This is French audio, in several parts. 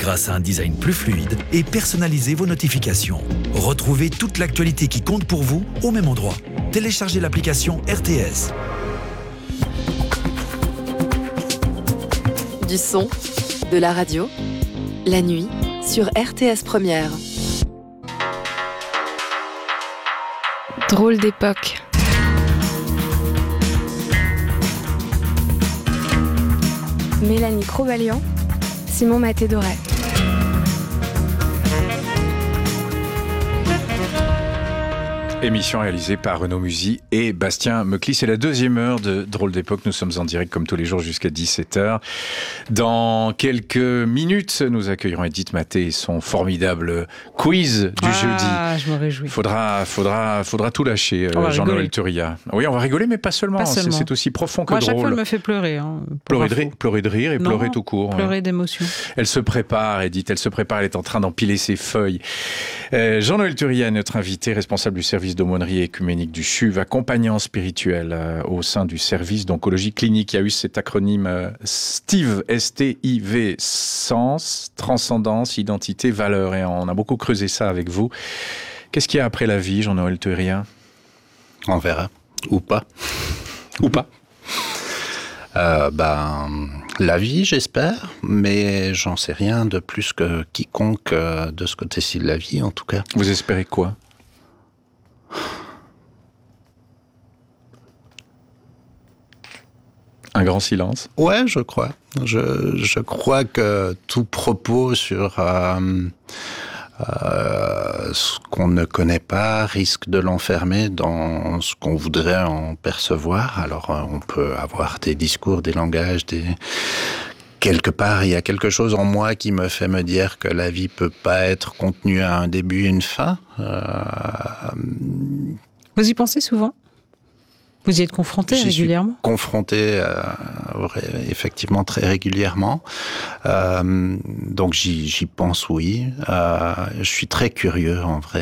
grâce à un design plus fluide et personnalisez vos notifications. Retrouvez toute l'actualité qui compte pour vous au même endroit. Téléchargez l'application RTS. Du son, de la radio, la nuit sur RTS Première. Drôle d'époque. Mélanie Crobalian, Simon Maté-Doré. Émission réalisée par Renaud Musy et Bastien Meucli. C'est la deuxième heure de Drôle d'époque. Nous sommes en direct comme tous les jours jusqu'à 17h. Dans quelques minutes, nous accueillerons Edith Maté et son formidable quiz du jeudi. Je me réjouis. Faudra tout lâcher, Jean-Noël Turia. Oui, on va rigoler, mais pas seulement. C'est aussi profond que moi, drôle. Chaque fois, elle me fait pleurer. Pleurer de rire et pleurer tout court. Pleurer d'émotion. Elle se prépare, Edith. Elle se prépare. Elle est en train d'empiler ses feuilles. Jean-Noël Turia, notre invité, responsable du service d'aumônerie écuménique du CHUV, accompagnant spirituel au sein du service d'oncologie clinique. Il y a eu cet acronyme STIV, S-T-I-V, sens, transcendance, identité, valeur. Et on a beaucoup creusé ça avec vous. Qu'est-ce qu'il y a après la vie, Jean-Noël Turia ? On verra. Ou pas. Ou pas. La vie, j'espère, mais j'en sais rien de plus que quiconque de ce côté-ci de la vie, en tout cas. Vous espérez quoi ? Un grand silence. Ouais, je crois. Je crois que tout propos sur ce qu'on ne connaît pas risque de l'enfermer dans ce qu'on voudrait en percevoir. Alors, on peut avoir des discours, des langages, quelque part, il y a quelque chose en moi qui me fait me dire que la vie peut pas être contenue à un début et une fin. Vous y pensez souvent ? Vous y êtes confronté régulièrement ? Confronté, effectivement, très régulièrement. Donc j'y pense, oui. Je suis très curieux, en vrai,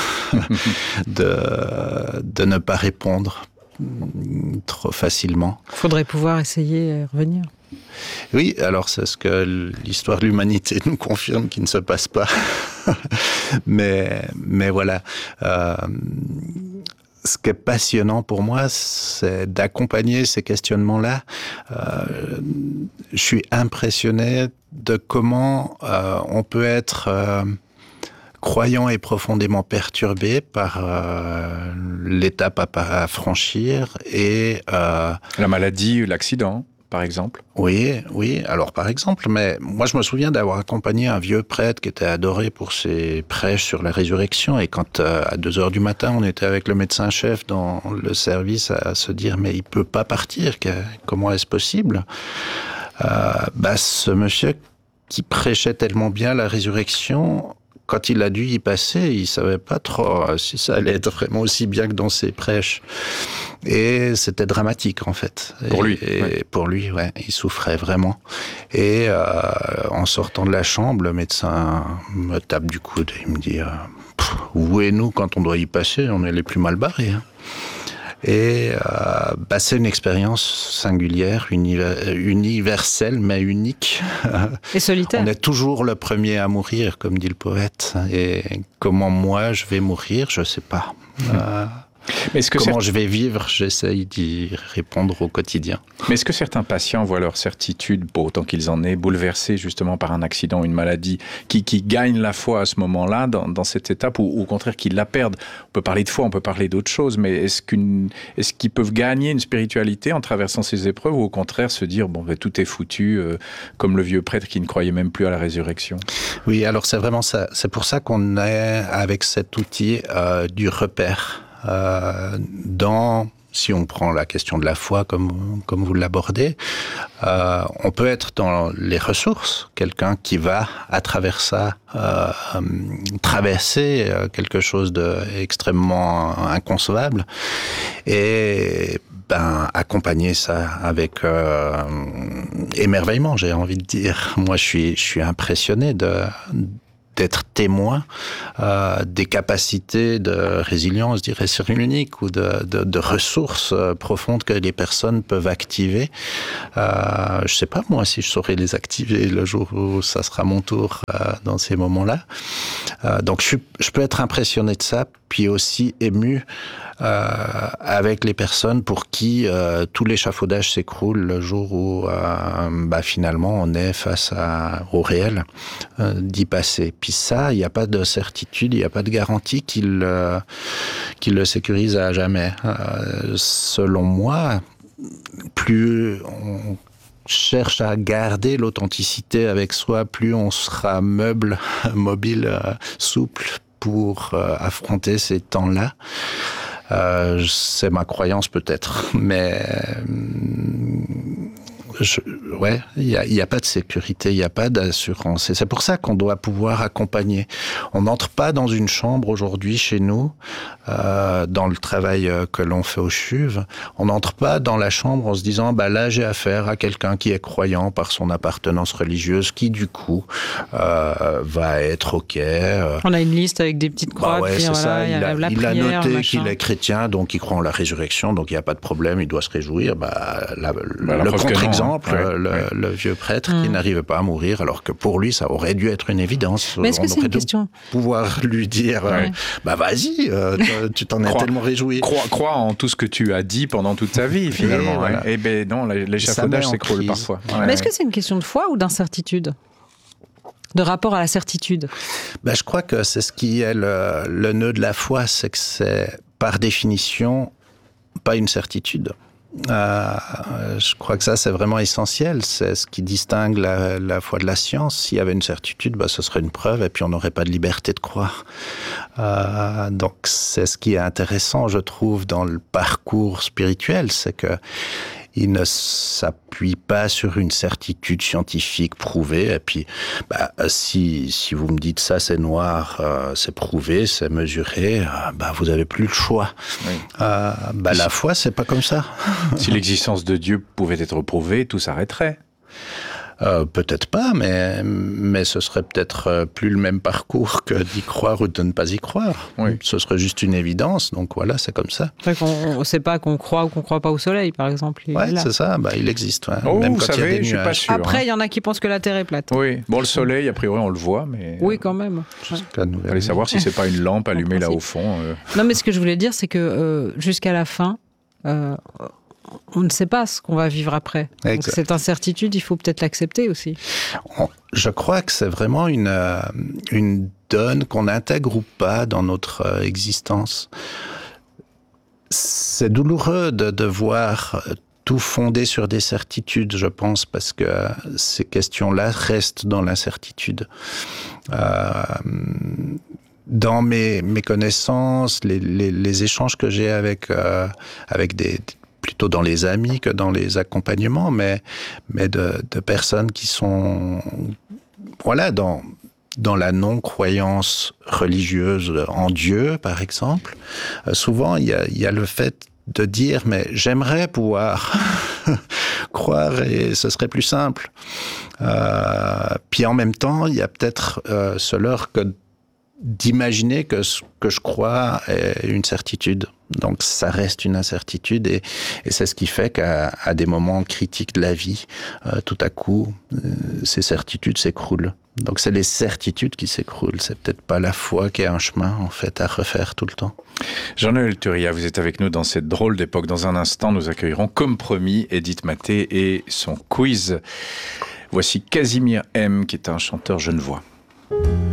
de ne pas répondre trop facilement. Il faudrait pouvoir essayer et revenir. Oui, alors c'est ce que l'histoire de l'humanité nous confirme qu'il ne se passe pas. mais voilà. Ce qui est passionnant pour moi, c'est d'accompagner ces questionnements-là. Je suis impressionné de comment on peut être croyant et profondément perturbé par l'étape à franchir et la maladie, l'accident. Par exemple ? Oui. Alors, par exemple, mais moi, je me souviens d'avoir accompagné un vieux prêtre qui était adoré pour ses prêches sur la résurrection. Et quand, à 2h du matin, on était avec le médecin-chef dans le service à se dire « Mais il peut pas partir, comment est-ce possible ?» Ce monsieur qui prêchait tellement bien la résurrection, quand il a dû y passer, il savait pas trop si ça allait être vraiment aussi bien que dans ses prêches. Et c'était dramatique, en fait. Pour lui. Pour lui, ouais. Il souffrait vraiment. Et en sortant de la chambre, le médecin me tape du coude et il me dit où est nous quand on doit y passer ? On est les plus mal barrés. Hein. Et c'est une expérience singulière, universelle, mais unique. Et solitaire. On est toujours le premier à mourir, comme dit le poète. Et comment moi je vais mourir, je sais pas. Mais comment je vais vivre, j'essaye d'y répondre au quotidien. Mais est-ce que certains patients voient leur certitude, autant qu'ils en aient, bouleversée justement par un accident, une maladie, qui gagnent la foi à ce moment-là, dans cette étape, ou au contraire qu'ils la perdent ? On peut parler de foi, on peut parler d'autres choses, mais est-ce qu'ils peuvent gagner une spiritualité en traversant ces épreuves, ou au contraire se dire, tout est foutu, comme le vieux prêtre qui ne croyait même plus à la résurrection ? Oui, alors c'est vraiment ça. C'est pour ça qu'on est avec cet outil du repère. Si on prend la question de la foi comme vous l'abordez, on peut être dans les ressources, quelqu'un qui va à travers ça traverser quelque chose d'extrêmement inconcevable et accompagner ça avec émerveillement, j'ai envie de dire. Moi, je suis impressionné d'être témoin des capacités de résilience, je dirais, cellulinique ou de ressources profondes que les personnes peuvent activer. Je sais pas, moi, si je saurais les activer le jour où ça sera mon tour dans ces moments-là. Donc, je peux être impressionné de ça, puis aussi ému avec les personnes pour qui tout l'échafaudage s'écroule le jour où finalement on est face au réel d'y passer. Puis ça, il n'y a pas de certitude, il n'y a pas de garantie qu'il le sécurise à jamais. Selon moi, plus on cherche à garder l'authenticité avec soi, plus on sera mobile, souple pour affronter ces temps-là. C'est ma croyance peut-être, mais il y a pas de sécurité, il y a pas d'assurance. Et c'est pour ça qu'on doit pouvoir accompagner. On n'entre pas dans une chambre aujourd'hui chez nous, dans le travail que l'on fait au CHUV. On n'entre pas dans la chambre en se disant, là, j'ai affaire à quelqu'un qui est croyant par son appartenance religieuse, qui du coup va être OK. On a une liste avec des petites croix. C'est ça. Il a noté machin. qu'il est chrétien, donc il croit en la résurrection, donc il n'y a pas de problème, il doit se réjouir. Le contre-exemple, le vieux prêtre qui n'arrive pas à mourir, alors que pour lui, ça aurait dû être une évidence. Mais est-ce que c'est une question ? Pouvoir lui dire, vas-y, tu t'en es tellement réjoui. Crois en tout ce que tu as dit pendant toute ta vie, finalement. Voilà. Et ben non, l'échafaudage s'écroule parfois. Mais est-ce que c'est une question de foi ou d'incertitude ? De rapport à la certitude ? Je crois que c'est ce qui est le nœud de la foi, c'est que c'est par définition pas une certitude. Je crois que ça, c'est vraiment essentiel. C'est ce qui distingue la foi de la science. S'il y avait une certitude, ce serait une preuve et puis on n'aurait pas de liberté de croire. Donc, c'est ce qui est intéressant, je trouve, dans le parcours spirituel, c'est que il ne s'appuie pas sur une certitude scientifique prouvée. Et puis, si vous me dites ça, c'est noir, c'est prouvé, c'est mesuré, vous n'avez plus le choix. Oui. La foi, c'est pas comme ça. Si l'existence de Dieu pouvait être prouvée, tout s'arrêterait. Peut-être pas, mais ce serait peut-être plus le même parcours que d'y croire ou de ne pas y croire. Oui. Ce serait juste une évidence, donc voilà, c'est comme ça. C'est vrai qu'on ne sait pas qu'on croit ou qu'on ne croit pas au soleil, par exemple. Oui, c'est ça, il existe. Même quand il y a des nuages. Je suis pas sûr. Après, il y en a qui pensent que la Terre est plate. Oui, le soleil, a priori, on le voit, mais... Oui, quand même. Allez savoir si c'est pas une lampe allumée là au fond. Non, mais ce que je voulais dire, c'est que jusqu'à la fin... on ne sait pas ce qu'on va vivre après. Donc, cette incertitude, il faut peut-être l'accepter aussi. Je crois que c'est vraiment une donne qu'on intègre ou pas dans notre existence. C'est douloureux de voir tout fondé sur des certitudes, je pense, parce que ces questions-là restent dans l'incertitude. Dans mes connaissances, les échanges que j'ai avec plutôt dans les amis que dans les accompagnements, mais de personnes qui sont dans la non-croyance religieuse en Dieu, par exemple. Souvent, il y a le fait de dire, mais j'aimerais pouvoir croire et ce serait plus simple. Puis en même temps, il y a peut-être ce leurre que d'imaginer que ce que je crois est une certitude. Donc ça reste une incertitude et c'est ce qui fait qu'à des moments critiques de la vie, tout à coup, ces certitudes s'écroulent. Donc c'est les certitudes qui s'écroulent, c'est peut-être pas la foi qui est un chemin en fait à refaire tout le temps. Jean-Noël Turia, vous êtes avec nous dans cette drôle d'époque. Dans un instant, nous accueillerons comme promis Edith Maté et son quiz. Voici Casimir M, qui est un chanteur genevois.